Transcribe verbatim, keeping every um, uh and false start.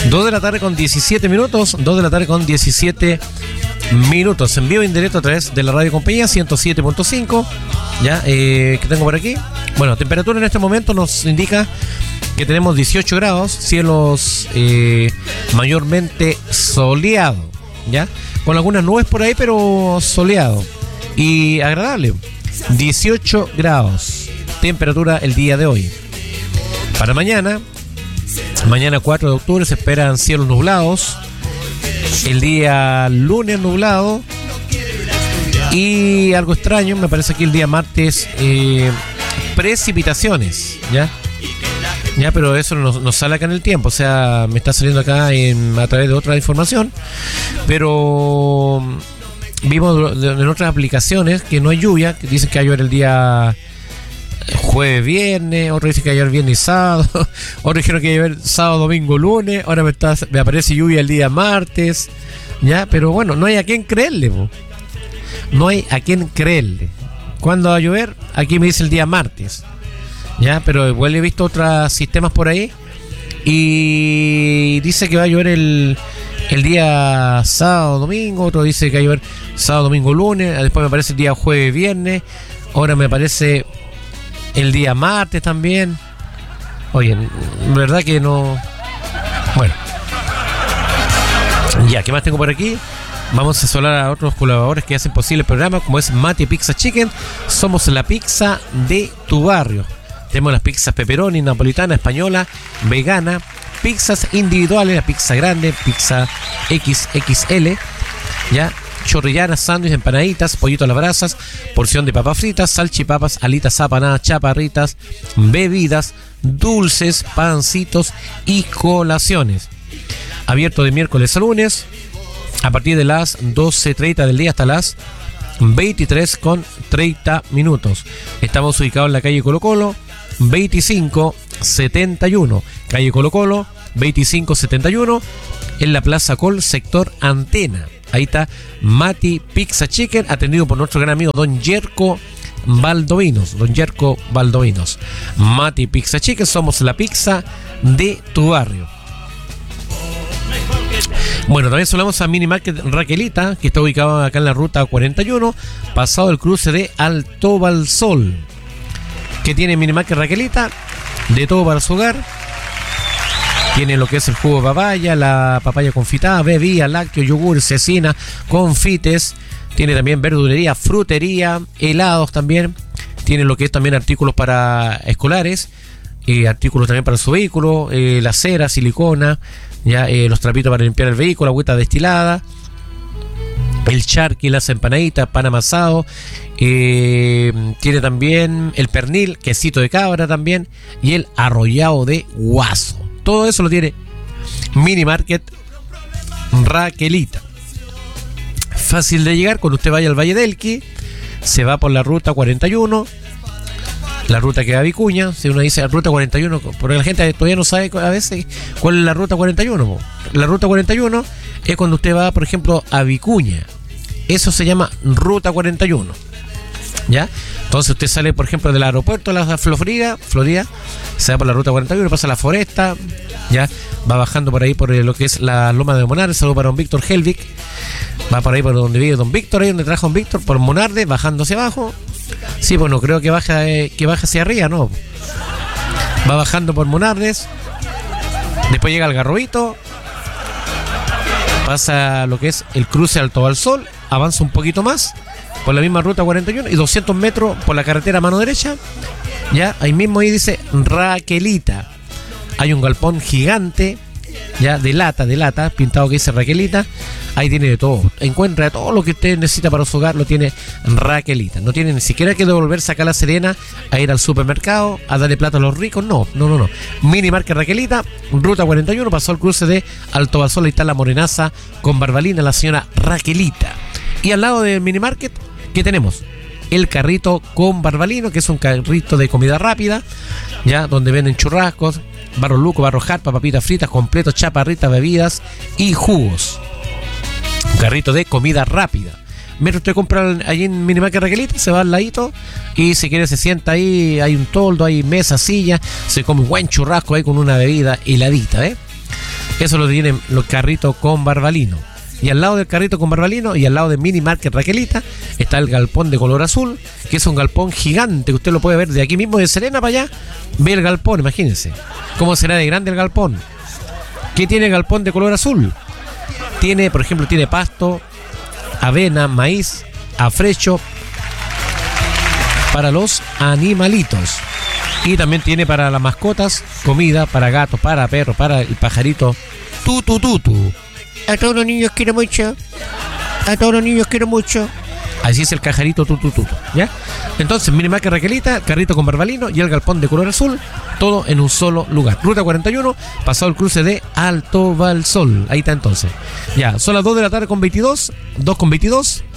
dos de la tarde con diecisiete minutos, dos de la tarde con diecisiete minutos, en vivo y en directo a través de la radio compañía ciento siete punto cinco. Ya, eh, ¿qué tengo por aquí? Bueno, temperatura en este momento nos indica que tenemos dieciocho grados, cielos eh, mayormente soleado, ya, con algunas nubes por ahí, pero soleado y agradable. dieciocho grados, temperatura el día de hoy. Para mañana, mañana cuatro de octubre se esperan cielos nublados, el día lunes nublado y algo extraño, me parece que el día martes eh, precipitaciones, ¿ya? Ya, pero eso nos, nos sale acá en el tiempo, o sea, me está saliendo acá en, a través de otra información, pero vimos en otras aplicaciones que no hay lluvia, que dicen que va a llover el día jueves, viernes, otro dice que va a llover viernes y sábado, otros dijeron que va a llover sábado, domingo, lunes, ahora me, está, me aparece lluvia el día martes, ya, pero bueno, no hay a quién creerle, po. No hay a quién creerle. ¿Cuándo va a llover? Aquí me dice el día martes. Ya, pero igual he visto otros sistemas por ahí y dice que va a llover el, el día sábado, domingo, otro dice que va a llover sábado, domingo, lunes, después me aparece el día jueves, viernes, ahora me aparece el día martes también. Oye, verdad que no. Bueno, ya, ¿qué más tengo por aquí? Vamos a saludar a otros colaboradores que hacen posible el programa, como es Mati Pizza Chicken. Somos la pizza de tu barrio. Tenemos las pizzas pepperoni, napolitana, española, vegana, pizzas individuales, la pizza grande, pizza equis equis ele, ya, chorrillanas, sándwiches, empanaditas, pollito a las brasas, porción de papas fritas, salchipapas, alitas apanadas, chaparritas, bebidas, dulces, pancitos y colaciones. Abierto de miércoles a lunes, a partir de las doce treinta del día hasta las veintitrés con treinta minutos. Estamos ubicados en la calle Colo Colo, veinticinco setenta y uno, calle Colo Colo, veinticinco setenta y uno, en la Plaza Col, sector Antena. Ahí está Mati Pizza Chicken, atendido por nuestro gran amigo Don Yerko Valdovinos. Don Yerko Valdovinos. Mati Pizza Chicken, somos la pizza de tu barrio. Bueno, también saludamos a Mini Market Raquelita, que está ubicado acá en la ruta cuarenta y uno, pasado el cruce de Alto Balsol. Que tiene Mini Market Raquelita, de todo para su hogar. Tiene lo que es el jugo de papaya, la papaya confitada, bebida, lácteo, yogur, cecina, confites. Tiene también verdulería, frutería, helados también. Tiene lo que es también artículos para escolares, eh, artículos también para su vehículo, eh, la cera, silicona, ya eh, los trapitos para limpiar el vehículo, agüita destilada, el charqui, las empanaditas, pan amasado, eh, tiene también el pernil, quesito de cabra también, y el arrollado de guaso. Todo eso lo tiene Mini Market Raquelita. Fácil de llegar, cuando usted vaya al Valle del Elqui, se va por la ruta cuarenta y uno, la ruta que va a Vicuña. Si uno dice la ruta cuarenta y uno, porque la gente todavía no sabe a veces cuál es la ruta cuarenta y uno. La ruta cuarenta y uno es cuando usted va, por ejemplo, a Vicuña. Eso se llama ruta cuarenta y uno. ¿Ya? Entonces usted sale, por ejemplo, del aeropuerto de la Florida, Florida, se va por la ruta cuarenta y uno, pasa a la Foresta, ya, va bajando por ahí por lo que es la Loma de Monarde. Saludo para don Víctor Helvig. Va por ahí por donde vive don Víctor, ahí donde trabaja don Víctor, por Monarde, bajando hacia abajo. Sí, bueno, creo que baja, eh, que baja hacia arriba, ¿no? Va bajando por Monardes, después llega al Garrobito, pasa lo que es el cruce Alto Balsol, avanza un poquito más por la misma ruta cuarenta y uno y doscientos metros por la carretera a mano derecha, ya, ahí mismo ahí dice Raquelita. Hay un galpón gigante, ya, de lata, de lata, pintado que dice Raquelita. Ahí tiene de todo, encuentra todo lo que usted necesita para su hogar, lo tiene Raquelita. No tiene ni siquiera que devolverse acá a La Serena a ir al supermercado a darle plata a los ricos, no, no, no, no. Mini Market Raquelita, ruta cuarenta y uno, pasó el cruce de Alto Balsol, ahí está la morenaza con barbalina, la señora Raquelita. Y al lado del Mini Market, ¿qué tenemos? El carrito con barbalino, que es un carrito de comida rápida, ya, donde venden churrascos, barro luco, barro jarpa, papitas fritas, completos, chaparritas, bebidas y jugos. Un carrito de comida rápida. Mientras usted compra allí en Mini Market Raquelita, se va al ladito y si quiere se sienta ahí, hay un toldo, hay mesa, silla, se come un buen churrasco ahí con una bebida heladita, ¿eh? Eso lo tienen los carritos con Barbalino. Y al lado del carrito con Barbalino y al lado de Mini Market Raquelita está el galpón de color azul, que es un galpón gigante que usted lo puede ver de aquí mismo, de Serena para allá. Ve el galpón, imagínense cómo será de grande el galpón. ¿Qué tiene el galpón de color azul? Tiene, por ejemplo, tiene pasto, avena, maíz, afrecho para los animalitos. Y también tiene para las mascotas comida para gatos, para perros, para el pajarito tutu tutu. A todos los niños quiero mucho. A todos los niños quiero mucho. Así es el cajarito tutu tutu, ¿ya? Entonces, Mini Market Raquelita, carrito con Barbalino y el galpón de color azul, todo en un solo lugar. Ruta cuarenta y uno, pasado el cruce de Alto Balsol. Ahí está entonces. Ya, son las dos de la tarde con veintidós, dos con veintidós.